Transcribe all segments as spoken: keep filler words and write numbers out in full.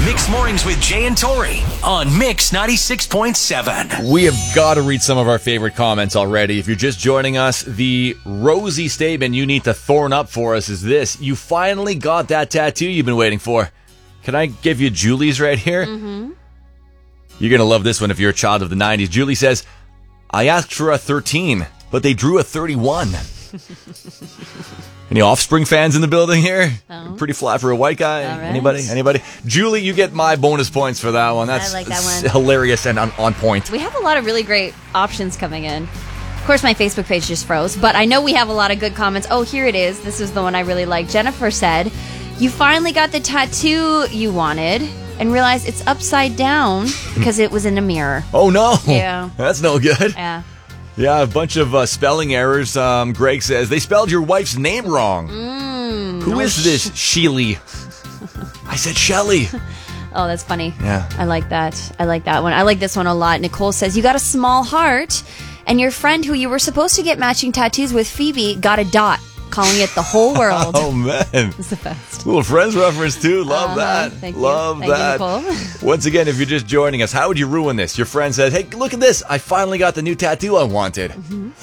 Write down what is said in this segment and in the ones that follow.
Mix Mornings with Jay and Tori on Mix ninety-six point seven. We have got to read some of our favorite comments already. If you're just joining us, the rosy statement you need to thorn up for us is this. You finally got that tattoo you've been waiting for. Can I give you Julie's right here? Mm-hmm. You're going to love this one if you're a child of the nineties. Julie says, I asked for a thirteen, but they drew a thirty-one. Any Offspring fans in the building here? Oh. Pretty flat for a white guy. All right. Anybody? Anybody? Julie, you get my bonus points for that one. That's I like that one. hilarious and on, on point. We have a lot of really great options coming in. Of course, my Facebook page just froze, but I know we have a lot of good comments. Oh, here it is. This is the one I really like. Jennifer said, you finally got the tattoo you wanted and realized it's upside down because it was in a mirror. Oh, no. Yeah. That's no good. Yeah. Yeah, a bunch of uh, spelling errors. Um, Greg says, they spelled your wife's name wrong. Mm, Who no is this Sheely? I said Shelly. Oh, that's funny. Yeah. I like that. I like that one. I like this one a lot. Nicole says, you got a small heart, and your friend who you were supposed to get matching tattoos with, Phoebe, got a dot, calling it the whole world. Oh, man. It's the best. Little Friends reference, too. Love Uh-huh. that. Thank you. Love Thank you, that. Nicole. Once again, if you're just joining us, how would you ruin this? Your friend said, hey, look at this. I finally got the new tattoo I wanted.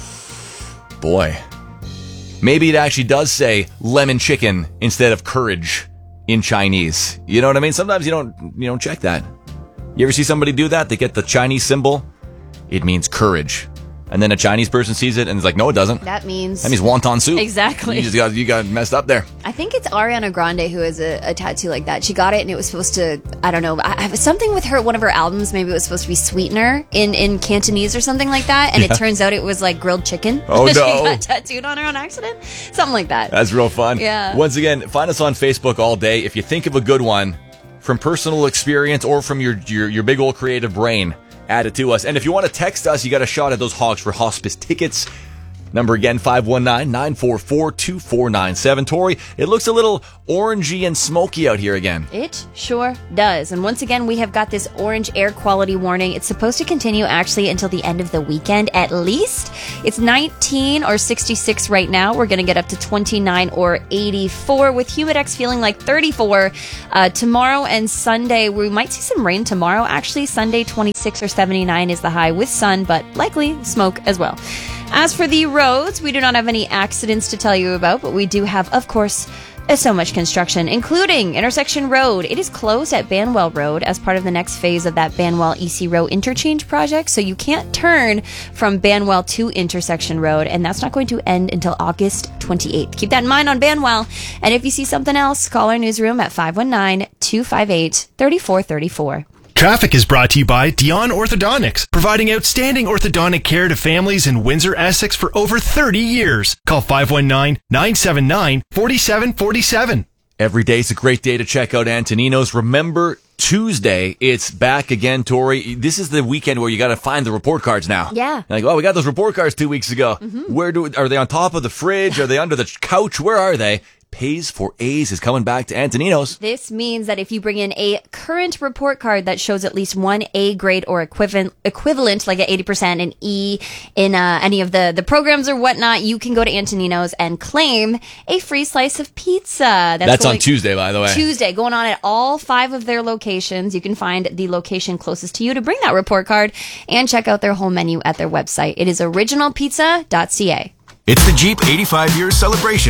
Mm-hmm. Boy. Maybe it actually does say lemon chicken instead of courage in Chinese. You know what I mean? Sometimes you don't you don't check that. You ever see somebody do that? They get the Chinese symbol. It means courage. And then a Chinese person sees it and is like, no, it doesn't. That means... That means wonton soup. Exactly. You just got you got messed up there. I think it's Ariana Grande who has a, a tattoo like that. She got it and it was supposed to, I don't know, I, I, something with her, one of her albums, maybe it was supposed to be Sweetener in, in Cantonese or something like that. And Yeah. it turns out it was like grilled chicken. Oh, She no. got tattooed on her on accident. Something like that. That's real fun. Yeah. Once again, find us on Facebook all day. If you think of a good one from personal experience or from your your, your big old creative brain, add it to us. And if you want to text us, you got a shot at those Hogs for Hospice tickets. Number again, five one nine, nine four four, two four nine seven. Tori, it looks a little orangey and smoky out here again. It sure does. And once again, we have got this orange air quality warning. It's supposed to continue actually until the end of the weekend at least. It's nineteen or sixty-six right now. We're going to get up to twenty-nine or eighty-four with Humidex feeling like thirty-four. Uh, tomorrow and Sunday, we might see some rain tomorrow. Actually, Sunday, twenty-six or seventy-nine is the high with sun, but likely smoke as well. As for the roads, we do not have any accidents to tell you about, but we do have, of course, uh, so much construction, including Intersection Road. It is closed at Banwell Road as part of the next phase of that Banwell-E C Row interchange project, so you can't turn from Banwell to Intersection Road, and that's not going to end until August twenty-eighth. Keep that in mind on Banwell, and if you see something else, call our newsroom at five one nine, two five eight, three four three four. Traffic is brought to you by Dion Orthodontics, providing outstanding orthodontic care to families in Windsor, Essex for over thirty years. Call five one nine, nine seven nine, four seven four seven. Every day is a great day to check out Antonino's. Remember, Tuesday, it's back again, Tori. This is the weekend where you got to find the report cards now. Yeah. Like, oh, we got those report cards two weeks ago. Mm-hmm. Where do are they on top of the fridge? Are they under the couch? Where are they? Pays for A's is coming back to Antonino's. This means that if you bring in a current report card that shows at least one A grade or equivalent, equivalent like an eighty percent, an E in uh, any of the, the programs or whatnot, you can go to Antonino's and claim a free slice of pizza. That's, That's going- on Tuesday, by the way. Tuesday, going on at all five of their locations. You can find the location closest to you to bring that report card and check out their whole menu at their website. It is original pizza dot c a. It's the Jeep eighty-five year celebration